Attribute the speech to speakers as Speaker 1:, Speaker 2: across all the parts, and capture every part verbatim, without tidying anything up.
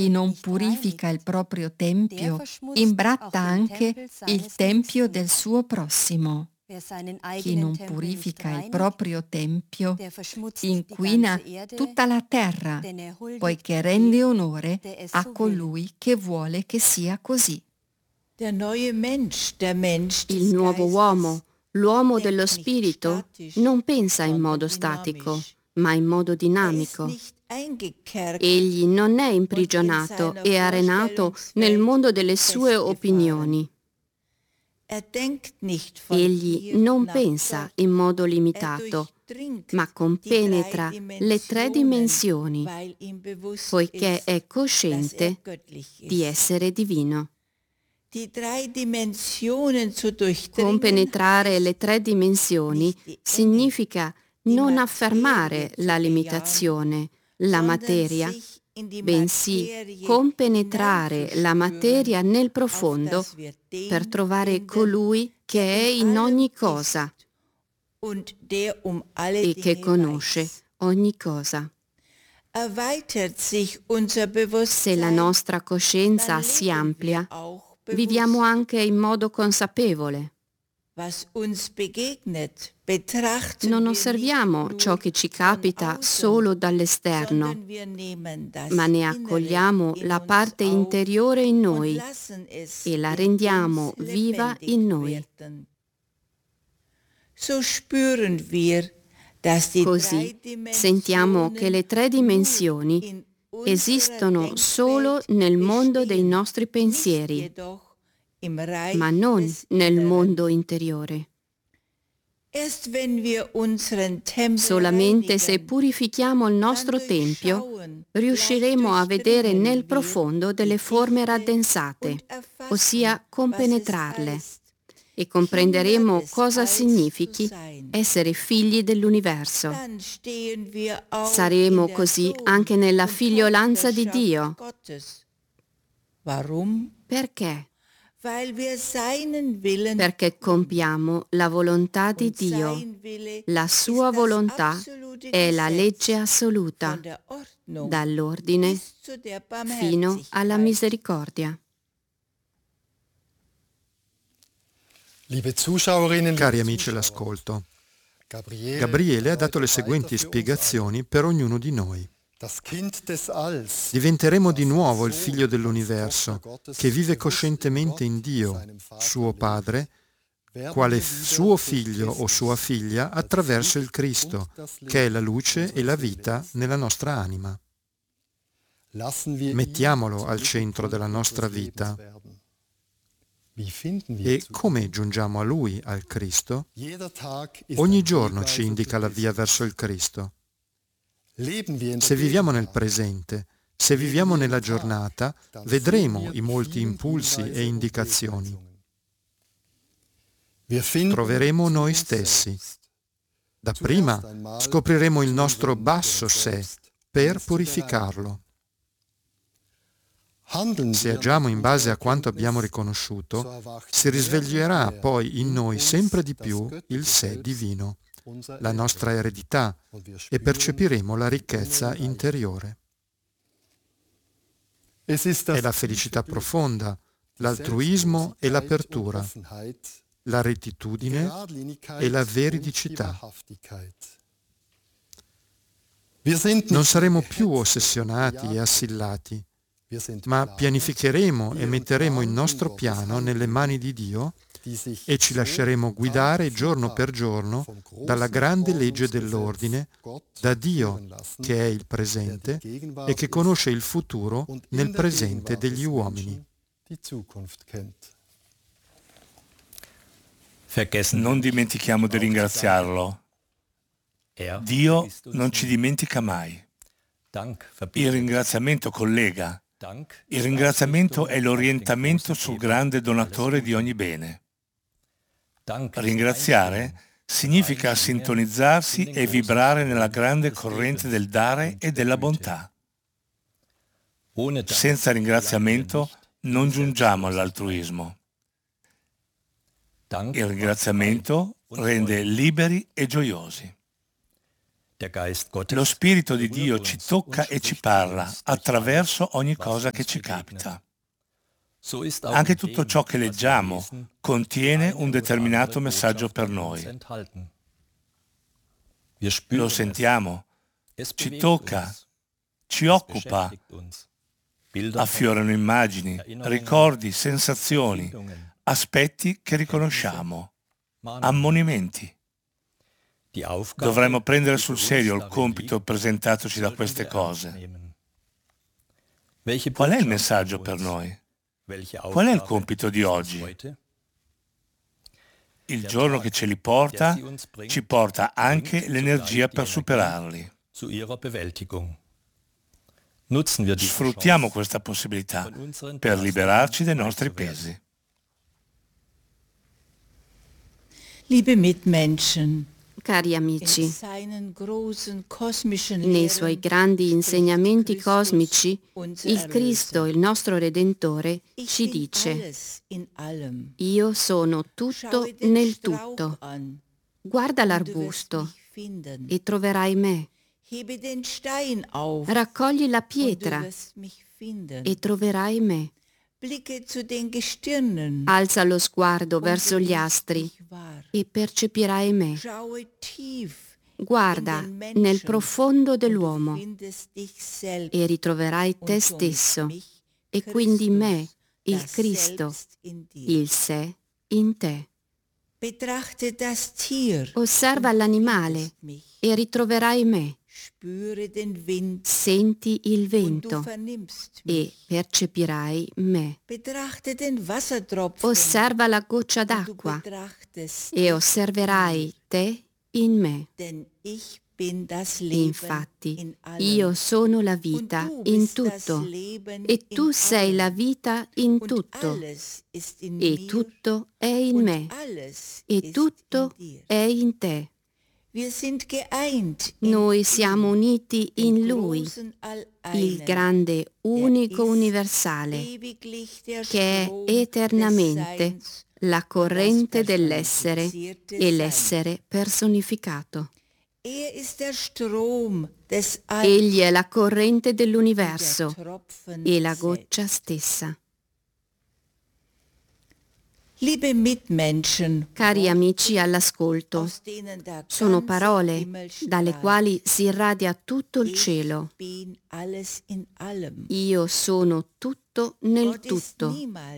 Speaker 1: Chi non purifica il proprio tempio imbratta anche il tempio del suo prossimo. Chi non purifica il proprio tempio inquina tutta la terra, poiché rende onore a colui che vuole che sia così.
Speaker 2: Il nuovo uomo, l'uomo dello spirito, non pensa in modo statico, ma in modo dinamico. Egli non è imprigionato e arenato nel mondo delle sue opinioni. Egli non pensa in modo limitato, ma compenetra le tre dimensioni, poiché è cosciente di essere divino. Compenetrare le tre dimensioni significa non affermare la limitazione, la materia, bensì compenetrare la materia nel profondo per trovare colui che è in ogni cosa e che conosce ogni cosa. Se la nostra coscienza si amplia, viviamo anche in modo consapevole. Non osserviamo ciò che ci capita solo dall'esterno, ma ne accogliamo la parte interiore in noi e la rendiamo viva in noi. Così sentiamo che le tre dimensioni esistono solo nel mondo dei nostri pensieri, ma non nel mondo interiore. Solamente se purifichiamo il nostro tempio, riusciremo a vedere nel profondo delle forme raddensate, ossia compenetrarle, e comprenderemo cosa significhi essere figli dell'universo. Saremo così anche nella figliolanza di Dio. Perché? Perché compiamo la volontà di Dio. La sua volontà è la legge assoluta, dall'ordine fino alla misericordia.
Speaker 3: Cari amici all'ascolto, Gabriele ha dato le seguenti spiegazioni per ognuno di noi. Diventeremo di nuovo il figlio dell'universo, che vive coscientemente in Dio, suo Padre, quale suo figlio o sua figlia attraverso il Cristo, che è la luce e la vita nella nostra anima. Mettiamolo al centro della nostra vita. E come giungiamo a Lui, al Cristo? Ogni giorno ci indica la via verso il Cristo. Se viviamo nel presente, se viviamo nella giornata, vedremo i molti impulsi e indicazioni. Troveremo noi stessi. Dapprima scopriremo il nostro basso sé per purificarlo. Se agiamo in base a quanto abbiamo riconosciuto, si risveglierà poi in noi sempre di più il sé divino, la nostra eredità, e percepiremo la ricchezza interiore. È la felicità profonda, l'altruismo e l'apertura, la rettitudine e la veridicità. Non saremo più ossessionati e assillati, ma pianificheremo e metteremo il nostro piano nelle mani di Dio e ci lasceremo guidare giorno per giorno dalla grande legge dell'ordine, da Dio che è il presente e che conosce il futuro nel presente degli uomini.
Speaker 4: Non dimentichiamo di ringraziarlo. Dio non ci dimentica mai. Il ringraziamento collega. Il ringraziamento è l'orientamento sul grande donatore di ogni bene. Ringraziare significa sintonizzarsi e vibrare nella grande corrente del dare e della bontà. Senza ringraziamento non giungiamo all'altruismo. Il ringraziamento rende liberi e gioiosi. Lo Spirito di Dio ci tocca e ci parla attraverso ogni cosa che ci capita. Anche tutto ciò che leggiamo contiene un determinato messaggio per noi. Lo sentiamo, ci tocca, ci occupa, affiorano immagini, ricordi, sensazioni, aspetti che riconosciamo, ammonimenti. Dovremmo prendere sul serio il compito presentatoci da queste cose. Qual è il messaggio per noi? Qual è il compito di oggi? Il giorno che ce li porta, ci porta anche l'energia per superarli. Sfruttiamo questa possibilità per liberarci dai nostri pesi.
Speaker 5: Liebe Mitmenschen,
Speaker 2: cari amici, nei suoi grandi insegnamenti cosmici, il Cristo, il nostro Redentore, ci dice: io sono tutto nel tutto. Guarda l'arbusto e troverai me. Raccogli la pietra e troverai me. Alza lo sguardo verso gli astri e percepirai me. Guarda nel profondo dell'uomo e ritroverai te stesso e quindi me, il Cristo, il sé in te. Osserva l'animale e ritroverai me. Senti il vento e percepirai me. Osserva la goccia d'acqua e osserverai te in me. Infatti, io sono la vita in tutto e tu sei la vita in tutto e tutto è in me e tutto è in te. Noi siamo uniti in Lui, il grande unico universale, che è eternamente la corrente dell'essere e l'essere personificato. Egli è la corrente dell'universo e la goccia stessa. Cari amici all'ascolto, sono parole dalle quali si irradia tutto il cielo. Io sono tutto nel tutto.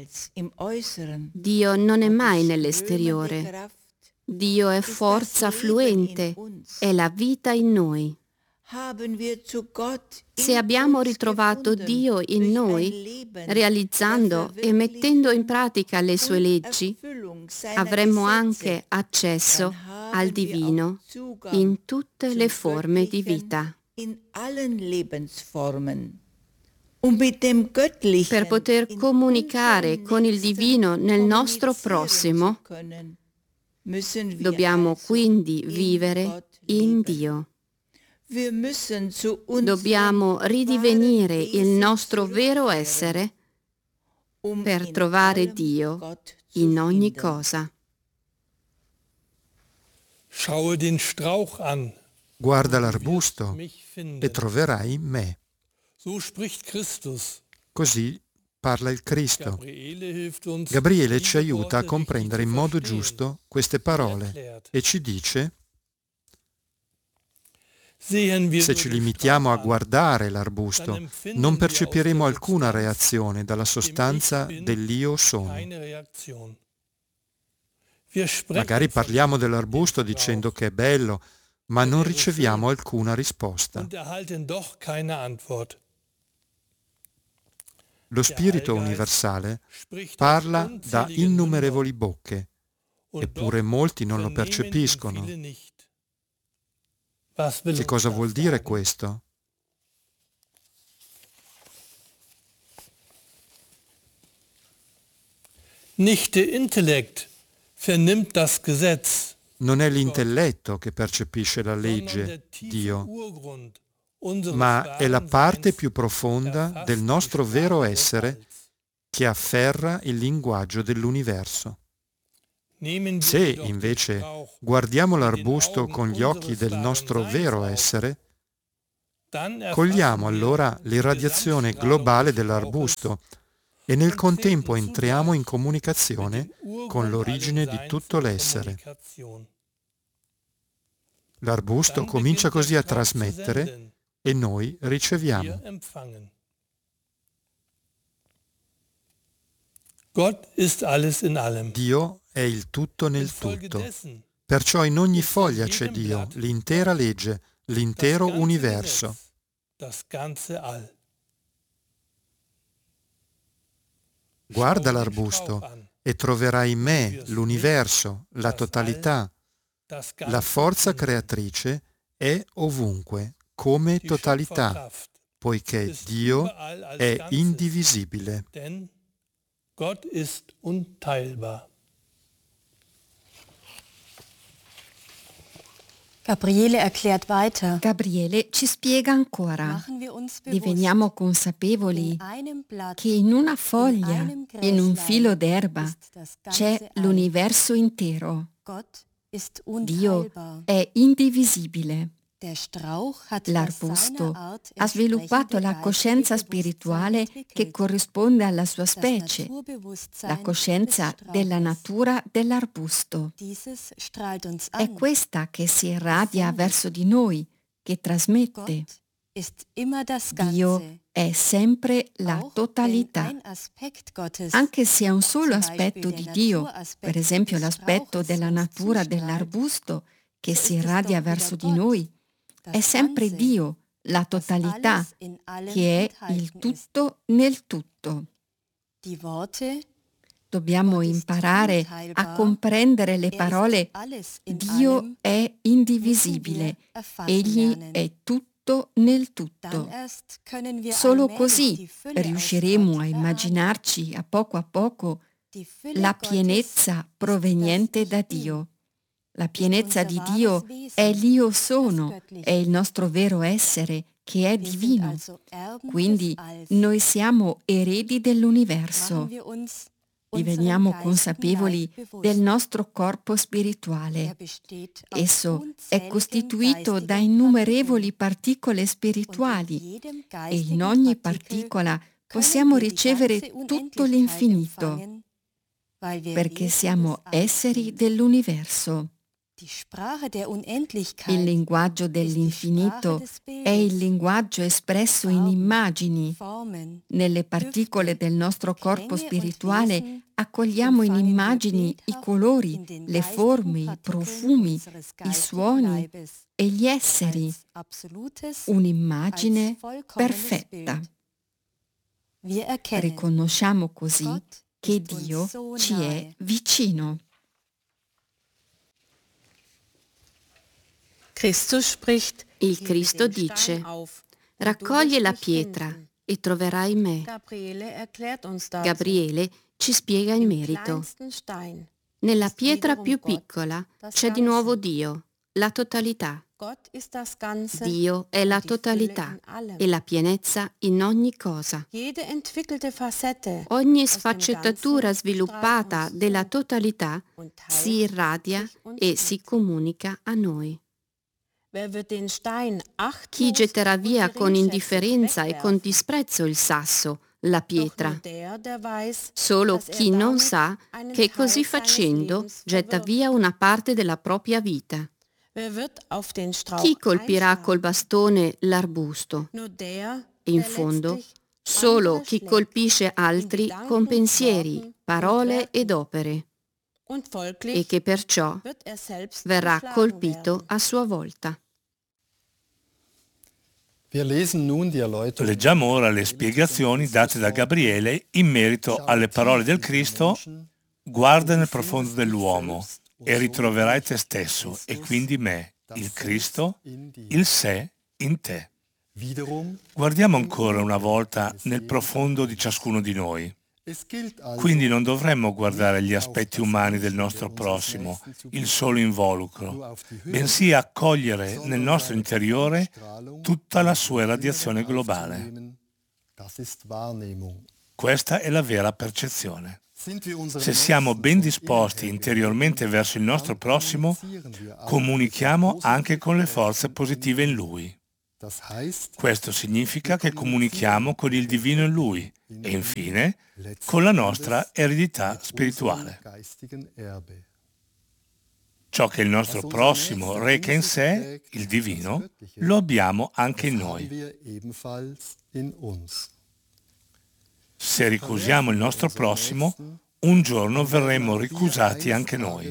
Speaker 2: Dio non è mai nell'esteriore. Dio è forza fluente, è la vita in noi. Se abbiamo ritrovato Dio in noi, realizzando e mettendo in pratica le sue leggi, avremo anche accesso al divino in tutte le forme di vita. Per poter comunicare con il divino nel nostro prossimo, dobbiamo quindi vivere in Dio. Dobbiamo ridivenire il nostro vero essere per trovare Dio in ogni cosa.
Speaker 3: Guarda l'arbusto e troverai me. Così parla il Cristo. Gabriele ci aiuta a comprendere in modo giusto queste parole e ci dice: se ci limitiamo a guardare l'arbusto, non percepiremo alcuna reazione dalla sostanza dell'io sono. Magari parliamo dell'arbusto dicendo che è bello, ma non riceviamo alcuna risposta. Lo Spirito universale parla da innumerevoli bocche, eppure molti non lo percepiscono. Che cosa vuol dire questo? Non è l'intelletto che percepisce la legge, Dio, ma è la parte più profonda del nostro vero essere che afferra il linguaggio dell'universo. Se invece guardiamo l'arbusto con gli occhi del nostro vero essere, cogliamo allora l'irradiazione globale dell'arbusto e nel contempo entriamo in comunicazione con l'origine di tutto l'essere. L'arbusto comincia così a trasmettere e noi riceviamo. Dio è il tutto nel tutto. Perciò in ogni foglia c'è Dio, l'intera legge, l'intero universo. Guarda l'arbusto e troverai in me l'universo, la totalità. La forza creatrice è ovunque, come totalità, poiché Dio è indivisibile.
Speaker 6: Gott ist unteilbar.
Speaker 1: Gabriele erklärt weiter. Gabriele ci spiega ancora. Diveniamo consapevoli che in una foglia, in un filo d'erba, c'è l'universo intero. Dio è indivisibile. L'arbusto ha sviluppato la coscienza spirituale che corrisponde alla sua specie, la coscienza della natura dell'arbusto. È questa che si irradia verso di noi, che trasmette. Dio è sempre la totalità. Anche se è un solo aspetto di Dio, per esempio l'aspetto della natura dell'arbusto che si irradia verso di noi, è sempre Dio, la totalità, che è il tutto nel tutto. Dobbiamo imparare a comprendere le parole Dio è indivisibile, Egli è tutto nel tutto. Solo così riusciremo a immaginarci a poco a poco la pienezza proveniente da Dio. La pienezza di Dio è l'Io sono, è il nostro vero essere, che è divino. Quindi noi siamo eredi dell'universo. Diveniamo consapevoli del nostro corpo spirituale. Esso è costituito da innumerevoli particole spirituali e in ogni particola possiamo ricevere tutto l'infinito, perché siamo esseri dell'universo. Il linguaggio dell'infinito è il linguaggio espresso in immagini. Nelle particole del nostro corpo spirituale accogliamo in immagini i colori, le forme, i profumi, i suoni e gli esseri. Un'immagine perfetta. Riconosciamo così che Dio ci è vicino.
Speaker 2: Il Cristo dice: raccogli la pietra e troverai me. Gabriele ci spiega il merito. Nella pietra più piccola c'è di nuovo Dio, la totalità. Dio è la totalità e la pienezza in ogni cosa. Ogni sfaccettatura sviluppata della totalità si irradia e si comunica a noi. Chi getterà via con indifferenza e con disprezzo il sasso, la pietra? Solo chi non sa che così facendo getta via una parte della propria vita. Chi colpirà col bastone l'arbusto? In fondo, solo chi colpisce altri con pensieri, parole ed opere, e che perciò verrà colpito a sua volta.
Speaker 4: Leggiamo ora le spiegazioni date da Gabriele in merito alle parole del Cristo: guarda nel profondo dell'uomo e ritroverai te stesso, e quindi me, il Cristo, il sé in te. Guardiamo ancora una volta nel profondo di ciascuno di noi. Quindi non dovremmo guardare gli aspetti umani del nostro prossimo, il solo involucro, bensì accogliere nel nostro interiore tutta la sua radiazione globale. Questa è la vera percezione. Se siamo ben disposti interiormente verso il nostro prossimo, comunichiamo anche con le forze positive in Lui. Questo significa che comunichiamo con il divino in Lui e infine con la nostra eredità spirituale. Ciò che il nostro prossimo reca in sé, il divino, lo abbiamo anche in noi. Se ricusiamo il nostro prossimo, un giorno verremo ricusati anche noi.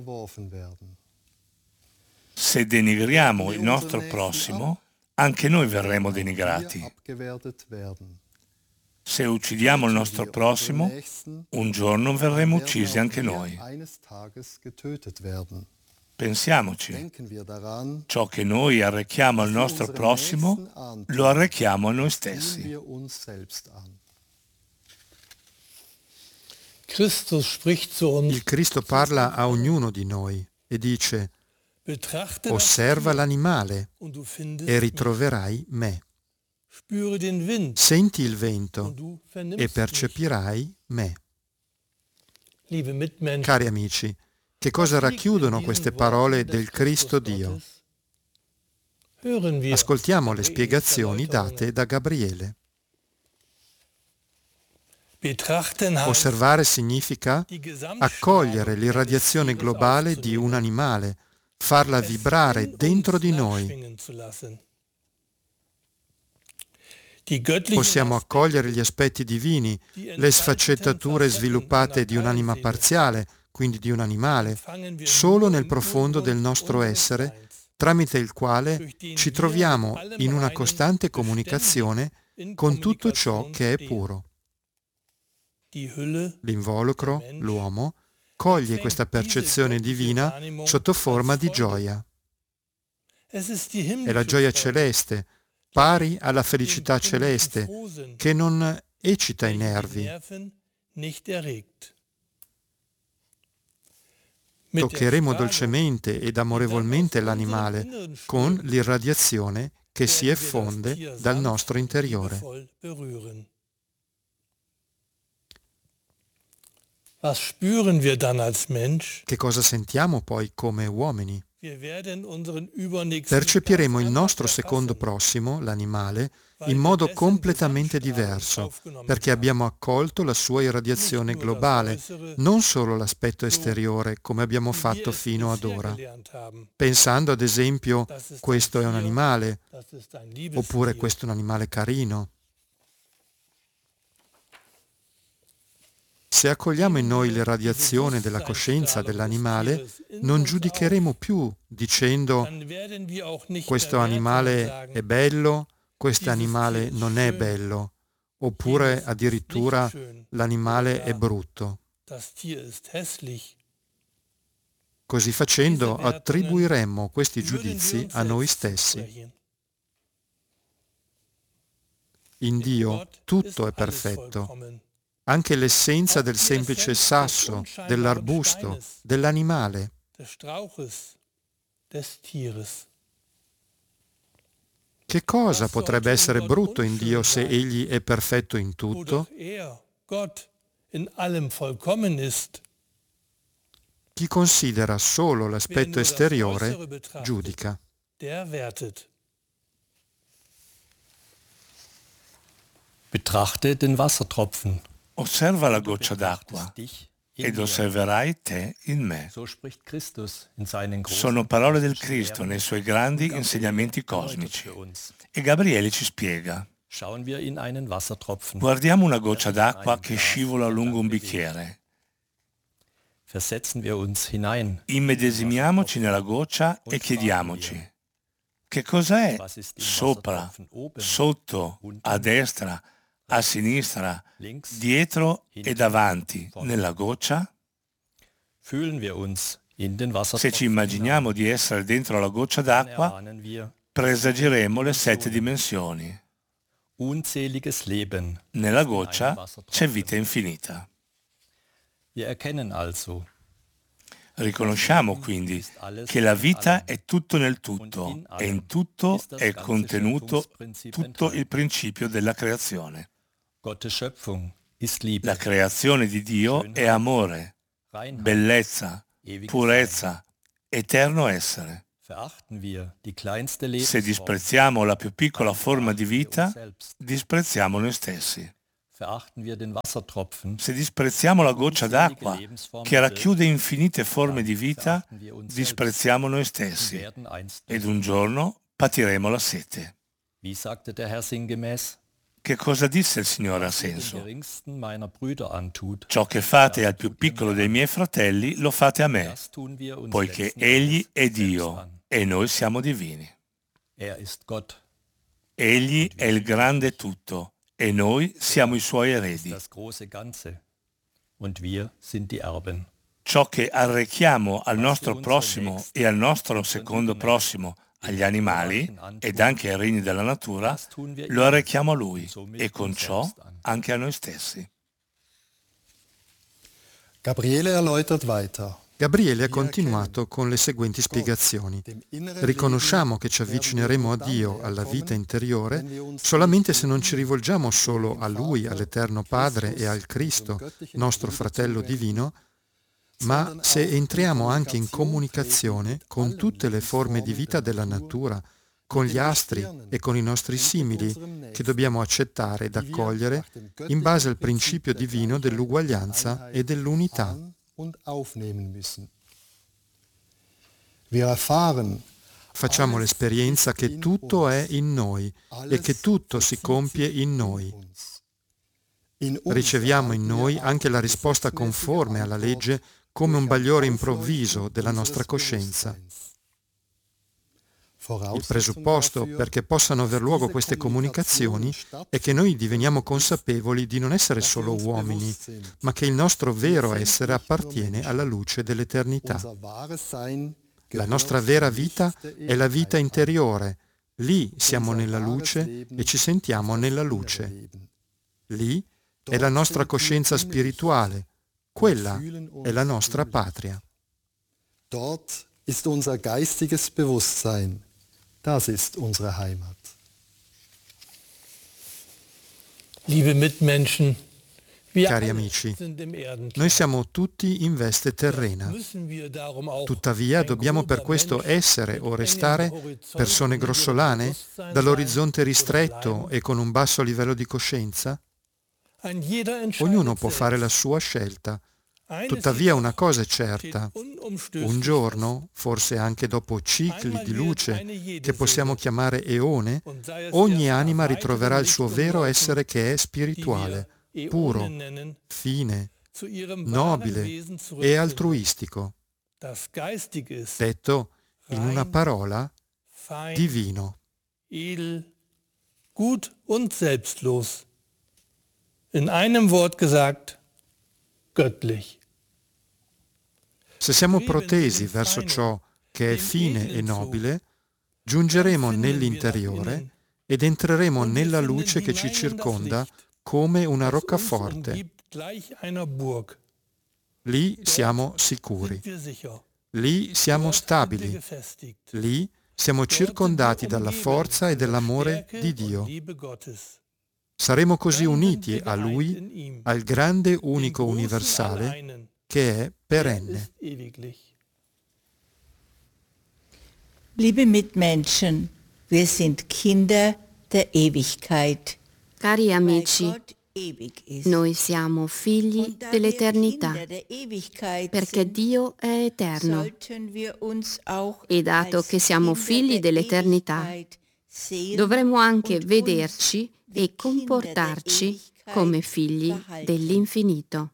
Speaker 4: Se denigriamo il nostro prossimo, anche noi verremo denigrati. Se uccidiamo il nostro prossimo, un giorno verremo uccisi anche noi. Pensiamoci, ciò che noi arrechiamo al nostro prossimo, lo arrechiamo a noi stessi.
Speaker 3: Il Cristo parla a ognuno di noi e dice: osserva l'animale e ritroverai me. Senti il vento e percepirai me. Cari amici, che cosa racchiudono queste parole del Cristo Dio? Ascoltiamo le spiegazioni date da Gabriele. Osservare significa accogliere l'irradiazione globale di un animale, farla vibrare dentro di noi. Possiamo accogliere gli aspetti divini, le sfaccettature sviluppate di un'anima parziale, quindi di un animale, solo nel profondo del nostro essere, tramite il quale ci troviamo in una costante comunicazione con tutto ciò che è puro. L'involucro, l'uomo, coglie questa percezione divina sotto forma di gioia. È la gioia celeste, pari alla felicità celeste, che non eccita i nervi. Toccheremo dolcemente ed amorevolmente l'animale con l'irradiazione che si effonde dal nostro interiore. Che cosa sentiamo poi come uomini? Percepiremo il nostro secondo prossimo, l'animale, in modo completamente diverso, perché abbiamo accolto la sua irradiazione globale, non solo l'aspetto esteriore, come abbiamo fatto fino ad ora. Pensando ad esempio, questo è un animale, oppure questo è un animale carino. Se accogliamo in noi l'irradiazione della coscienza dell'animale, non giudicheremo più dicendo questo animale è bello, questo animale non è bello, oppure addirittura l'animale è brutto. Così facendo attribuiremmo questi giudizi a noi stessi. In Dio tutto è perfetto. Anche l'essenza del semplice sasso, dell'arbusto, dell'animale. Che cosa potrebbe essere brutto in Dio se Egli è perfetto in tutto? Chi considera solo l'aspetto esteriore giudica.
Speaker 7: Betrachte den Wassertropfen.
Speaker 4: Osserva la goccia d'acqua ed osserverai te in me. Sono parole del Cristo nei suoi grandi insegnamenti cosmici. E Gabriele ci spiega. Guardiamo una goccia d'acqua che scivola lungo un bicchiere. Immedesimiamoci nella goccia e chiediamoci: che cos'è sopra, sotto, a destra, a sinistra, dietro e davanti nella goccia? Se ci immaginiamo di essere dentro la goccia d'acqua, presagiremo le sette dimensioni. Nella goccia c'è vita infinita. Riconosciamo quindi che la vita è tutto nel tutto e in tutto è contenuto tutto il principio della creazione. La creazione di Dio è amore, bellezza, purezza, eterno essere. Se disprezziamo la più piccola forma di vita, disprezziamo noi stessi. Se disprezziamo la goccia d'acqua che racchiude infinite forme di vita, disprezziamo noi stessi ed un giorno patiremo la sete. Che cosa disse il Signore a senso? Ciò che fate al più piccolo dei miei fratelli lo fate a me, poiché Egli è Dio e noi siamo divini. Egli è il grande tutto e noi siamo i Suoi eredi. Ciò che arrechiamo al nostro prossimo e al nostro secondo prossimo, agli animali ed anche ai regni della natura, lo arrechiamo a Lui e con ciò anche a noi stessi.
Speaker 8: Gabriele erläutert weiter.
Speaker 3: Gabriele ha continuato con le seguenti spiegazioni. Riconosciamo che ci avvicineremo a Dio, alla vita interiore, solamente se non ci rivolgiamo solo a Lui, all'Eterno Padre e al Cristo, nostro fratello divino, ma se entriamo anche in comunicazione con tutte le forme di vita della natura, con gli astri e con i nostri simili, che dobbiamo accettare ed accogliere in base al principio divino dell'uguaglianza e dell'unità. Facciamo l'esperienza che tutto è in noi e che tutto si compie in noi. Riceviamo in noi anche la risposta conforme alla legge come un bagliore improvviso della nostra coscienza. Il presupposto perché possano aver luogo queste comunicazioni è che noi diveniamo consapevoli di non essere solo uomini, ma che il nostro vero essere appartiene alla luce dell'eternità. La nostra vera vita è la vita interiore. Lì siamo nella luce e ci sentiamo nella luce. Lì è la nostra coscienza spirituale. Quella è la nostra patria.
Speaker 8: Dort ist unser geistiges Bewusstsein. Das ist unsere Heimat.
Speaker 6: Liebe Mitmenschen,
Speaker 3: Cari amici, noi siamo tutti in veste terrena. Tuttavia dobbiamo per questo essere o restare persone grossolane, dall'orizzonte ristretto e con un basso livello di coscienza? Ognuno può fare la sua scelta. Tuttavia una cosa è certa, un giorno, forse anche dopo cicli di luce che possiamo chiamare eone, ogni anima ritroverà il suo vero essere che è spirituale, puro, fine, nobile e altruistico. Detto in una parola, divino.
Speaker 6: Gut und selbstlos. In einem Wort gesagt, göttlich.
Speaker 3: Se siamo protesi verso ciò che è fine e nobile, giungeremo nell'interiore ed entreremo nella luce che ci circonda come una roccaforte. Lì siamo sicuri. Lì siamo stabili. Lì siamo circondati dalla forza e dall'amore di Dio. Saremo così uniti a Lui, al grande unico universale che è perenne.
Speaker 5: Liebe Mitmenschen, wir sind Kinder der Ewigkeit.
Speaker 2: Cari amici, noi siamo figli dell'eternità, perché Dio è eterno. E dato che siamo figli dell'eternità, dovremmo anche vederci e comportarci come figli dell'infinito.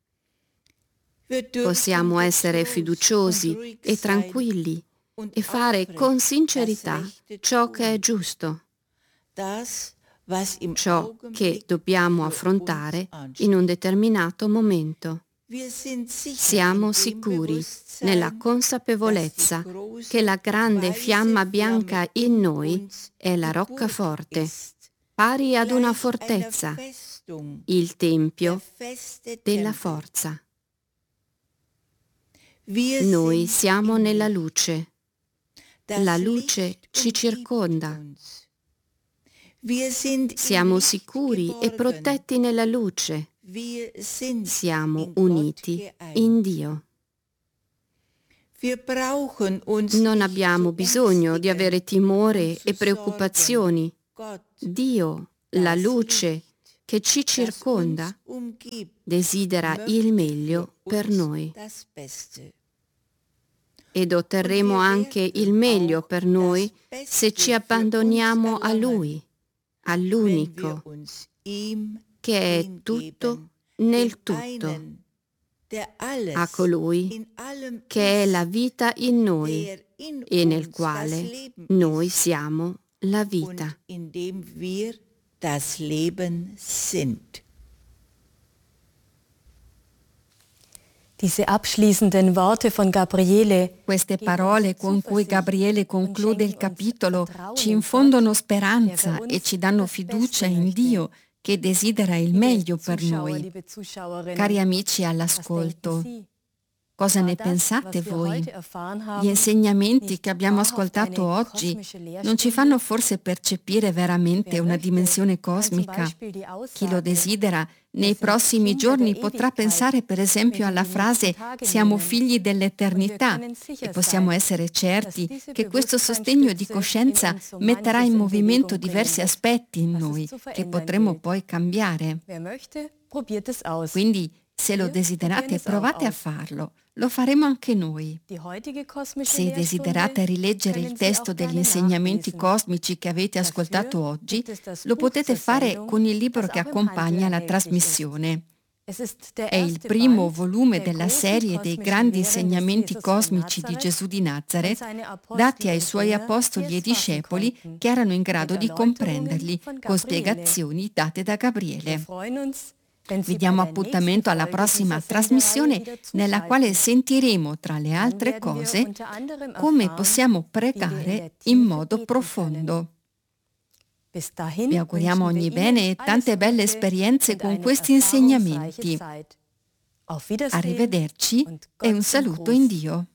Speaker 2: Possiamo essere fiduciosi e tranquilli e fare con sincerità ciò che è giusto, ciò che dobbiamo affrontare in un determinato momento. Siamo sicuri nella consapevolezza che la grande fiamma bianca in noi è la roccaforte, pari ad una fortezza, il tempio della forza. Noi siamo nella luce. La luce ci circonda. Siamo sicuri e protetti nella luce. Siamo uniti in Dio. Non abbiamo bisogno di avere timore e preoccupazioni. Dio, la luce che ci circonda, desidera il meglio per noi. Ed otterremo anche il meglio per noi se ci abbandoniamo a Lui, all'unico, che è tutto nel tutto, a colui che è la vita in noi e nel quale noi siamo la vita.
Speaker 1: Diese abschließenden Worte von Gabriele, queste parole con cui Gabriele conclude il capitolo, ci infondono speranza e ci danno fiducia in Dio che desidera il meglio per noi. Cari amici all'ascolto, cosa ne pensate voi? Gli insegnamenti che abbiamo ascoltato oggi non ci fanno forse percepire veramente una dimensione cosmica? Chi lo desidera nei prossimi giorni potrà pensare per esempio alla frase «siamo figli dell'eternità» e possiamo essere certi che questo sostegno di coscienza metterà in movimento diversi aspetti in noi che potremo poi cambiare. Quindi, se lo desiderate, provate a farlo. Lo faremo anche noi. Se desiderate rileggere il testo degli insegnamenti cosmici che avete ascoltato oggi, lo potete fare con il libro che accompagna la trasmissione. È il primo volume della serie dei grandi insegnamenti cosmici di Gesù di Nazareth, dati ai suoi apostoli e discepoli che erano in grado di comprenderli, con spiegazioni date da Gabriele. Vi diamo appuntamento alla prossima trasmissione nella quale sentiremo, tra le altre cose, come possiamo pregare in modo profondo. Vi auguriamo ogni bene e tante belle esperienze con questi insegnamenti. Arrivederci e un saluto in Dio.